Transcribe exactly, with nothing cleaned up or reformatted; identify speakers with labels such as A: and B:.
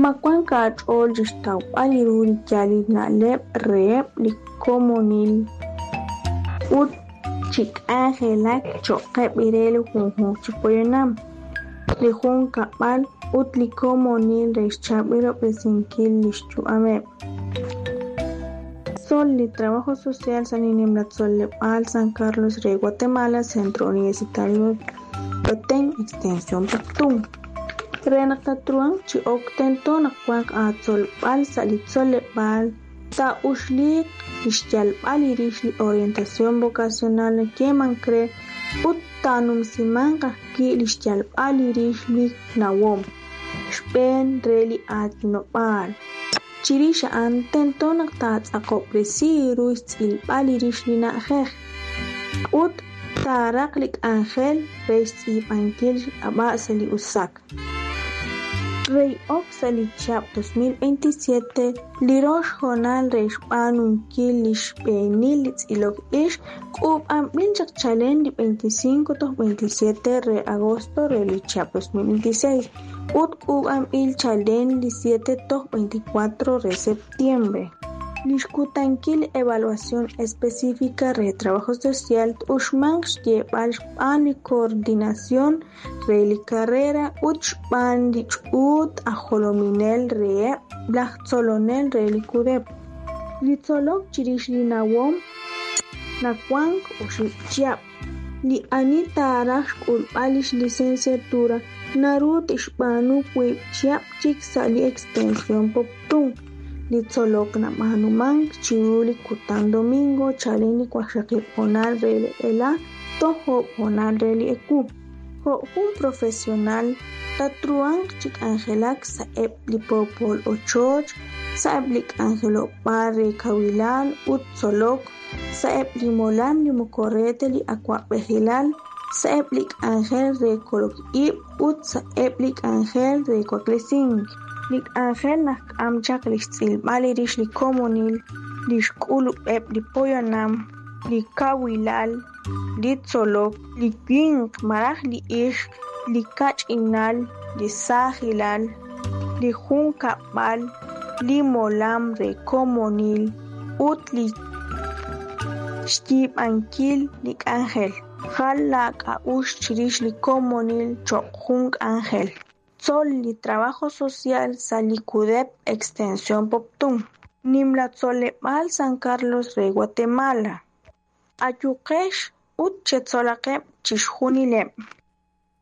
A: Macuanca achol jistau aliruri jali na lep rep li komonil ut chik angelak choqep irelu junjun chipoyonam li jun kapal ut li komonil rechapiro pesinkil lishchu amep. Sol li Trabajo Social San Inimlatzollepal San Carlos Rey Guatemala Centro Universitario Petén Extensión Pactum. Renakatruan chi oktento nakwak atzolpal salitzollepal ta ushlik ishyalpal irishli orientación vocacional keman cre ut tanum simanqa ki ishyalpal irishli nawom shpen reli atnopal chirisha antento naktat akopresiru itzilpal irishli najej ut taraklik angel reis ipankil abasali usak. Rey Oxali Chap dos mil veintisiete, Lirosh Jonal Reish Panun Kilish Penilitz y Log Ish, Kub Am Minchak Challenge veinticinco a veintisiete de agosto Rey Chap dos mil veintiséis, Ut Kub Am Il Challenge siete a veinticuatro de septiembre. Lishkutankil evaluación específica de trabajo social Ushmanx llevar pan y coordinación re carrera Uchpan Lichut Ajolominel re Blachzolonel re Likudep Litzolok Chirish Linawom Nakwang Ushipchiap Li Anita Arash Ulpalish licenciatura Narut Ishpanu Puipchiap Chik Sali Extensión Poptung Litzolok na Mahanuman, Chiuli Kutan Domingo, Chaleni Kwashaki Ponal Reli Ela, Toho Ponal Reli Eku. Ho un profesional, Tatruan Chik Angelak Saeb Lipopol Ochoch, Saeblik Angelo Barre Kawilal, Utzolok, Saeb Limolan Limukorete Li Aquapejilal, Saeblik Angel de Kolok Ib, Ut Saeblik Angel de Kwaklising. Lik Angel nak amchak lichtzil mali rish li komonil, li shkulu ep li poyonam, li kawilal, li tzolok, li gwing maraj li ish, li kach inal, li sahilal, li jun kapal, li molam re komonil, ut li shtib ankil lik Angel. Jalak a ush chirish li komonil chok jung Angel. Sol li Trabajo Social Salicudep Extensión Poptum. Nimlatzollepal San Carlos Rey Guatemala. Ayukesh ut chetzolakep chishjunilep.